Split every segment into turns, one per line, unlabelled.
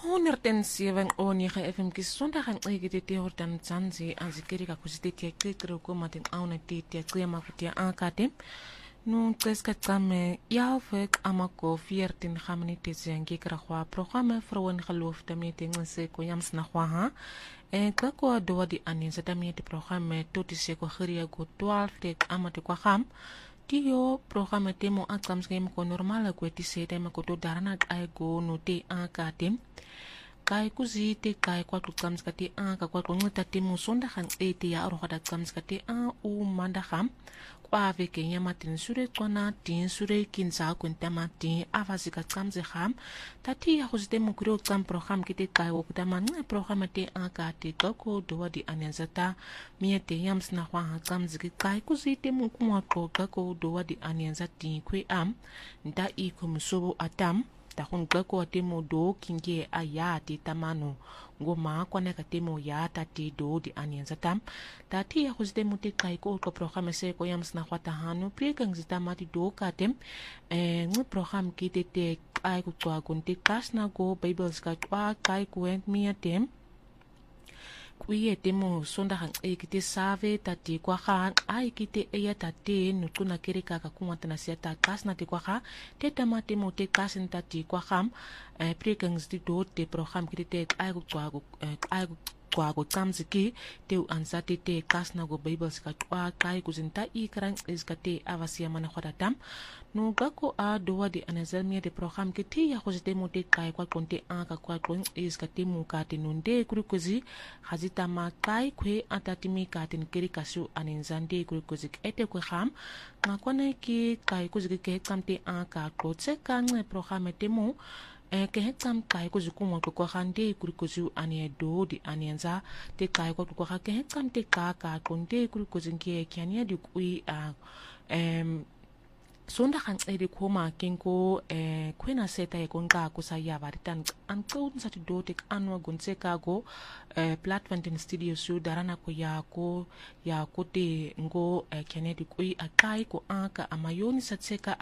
107 9 FM Sondag ang igiti hortan zanzi anzikiri ka kusiti kikro ko matin auna titi klima kutia akate nu treska tsame yafek amako 14 khamni tizengi krakwa programme vrouwen geloof daarmee dingen se ko yams na khwa kako doa di anin daarmee di programme toti se ko khiria go 12 tek amate kwa kham Tio programme temo akams game ko normal ko ti se tema ko to darana ay go no te akatem kai kuzi te kai kwa kams kati ka kwa ngota temo sonda khan ete ya ro khada kams kati u manda kham kwa veke nyama tin sure tsona tin sure kinza ko ntama tin avasika kams kham tati ya khuzite mo kro kam program kite kai wo kutama programme te ka te ko do di anenzata miete yams na kwa kams ki kai kuzi te mo kuma ko do di anenzati kwe nda I ko musobo atam ta hun ko atemo do kinge ayati tamano ngoma kwana katemo ya tati do di anianza tam tati ya khuzde muti kai ko programme se ko yams na khwata hanu prekang zitamati do katem ngi program kitete ai ku twa kunti kasna go bibles ka twa kai ku ent miatem kuye temo sonda hang kite save tati kwa khan ai kite eya tati nutuna kirika ka kumata siata kasna ti kwa kha te tamate mo te kasin tati kwa kham prekangs di do te program kite ai ku tsamziki te ansati te kasna go bibles ka twa kai kuzinta ikrang iskate avasia mana khodatam no gako a doa di anazamia de program kiti ya khozite mo te kai kwa konte ka kwa kon iskate mo ka te nunde kurikuzi hazita ma kai kwe atatimi ka ten kirikasu anenzande kurikuzi ete kwe kham ngakone ki kai kuziki ke kamte ka klotse kan program temo ke hetsam kai ko zukumo ko khande kurikuzu ane do di anenza te kai ko ke hetsam te ka konde kurikuzu ke kyania di kui sonda kan edi koma kinko kwena seta e konga ko sa ya varitan an ko sati do tek anwa gunse kago platform in studio su darana ko ya ko te ngo kennedy kui akai ko anka amayoni satseka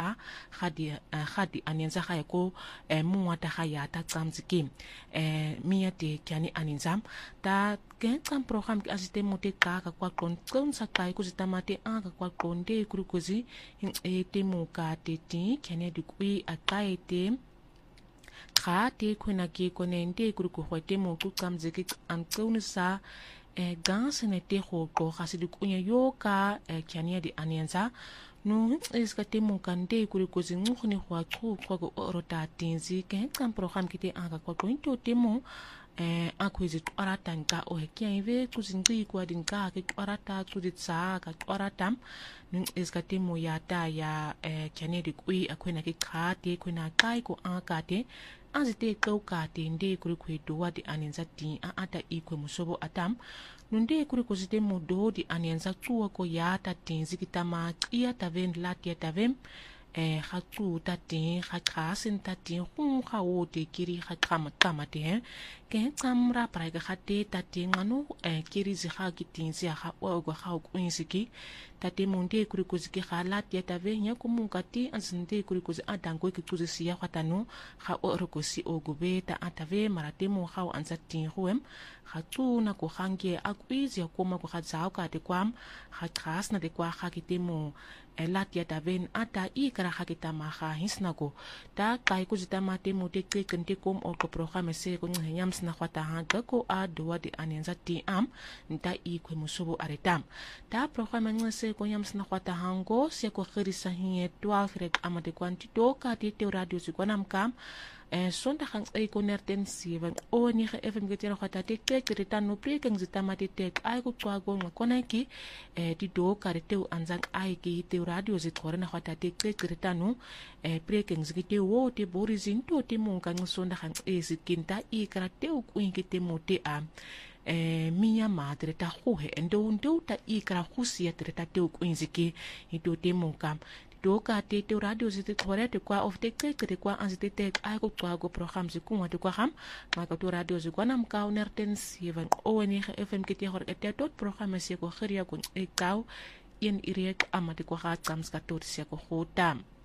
khadi anenza kha ko muwata khaya ta tsamziki miate kyani aninzam ta kan program ki asiste mote ka kwa kon sa kai ko zitamate ka kwa konde kurukozi te muka teti kennedy kui akai te te kuna ki konende kuruko khote mo ku kamzeki ankonsa gansene te ko khasidu kunya yoka kennedy anenza no iskate mo kande kuruko zinkhuni khwa ko rota tinzi ke kan program kite anga kwa konto temo akwizi twarata nka o hekiaive kuzingi kwa dinka ke twarata kuzitsa ka twarata ning iskate mo yata ya kennedy kui akwena ke khate kwena kai ko akate azite kaukate nde kuri kwedo wadi anenza ti ata ikwe musobo atam nunde kuri kuzite mo do di anenza tuwa ko yata tinzi kitama iya taven latia tavem khatu tati khakhasin tati khum khawote kiri khakhama tamate ke tsamra praiga khate tati ngano kiri zi kha kitinzi kha ogo kha kuinsiki tati monde kuri kuziki khalat ya tavenya kumukati ansinde kuri kuzi adango kikuzi siya khatanu kha orogo si ogobe ta atave marate mo kha ansati huem khatu na ko khange akwizi yakoma ko khadzao ka te kwam khakhas na de kwa khakitemo latia taven ata ikara hakita maha hisnago ta kai ko zitamate mo te kente kom o ko programme se ko nyams na khwata hanga ko a doa di anenza ti nta ikwe musubu aretam ta programme ngase ko nyams na khwata hango se ko khirisa hiye 12 rek amade kwanti to ka te radio zikwanam kam sonda khang ko nerten sivan o ni kha fm getira khata te kritan no prekang zitamate tek ai ko twago ngakona ki di do karete anzang ai ki te radio zikhore na khata te kritan no prekang zikite wo te borizin to te monga sonda khang zikinta I karate u kuingite mote miya madre ta hohe ndo ta ikra husia treta te kuinziki ito te monga doka te radio zite khore te kwa of te te kwa anzite te ai ko twa go program zikunwa te kwa ham maka to radio zikwana mka unerten 7 oni fm kiti hor ete tot program se ko khiria ko ekau in irek amate ko ha tsams ka tot se ko khotam